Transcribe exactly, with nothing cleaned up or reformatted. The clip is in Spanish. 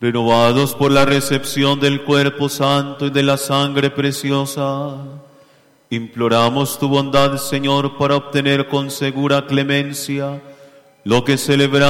renovados por la recepción del cuerpo santo y de la sangre preciosa, imploramos tu bondad, Señor, para obtener con segura clemencia lo que celebramos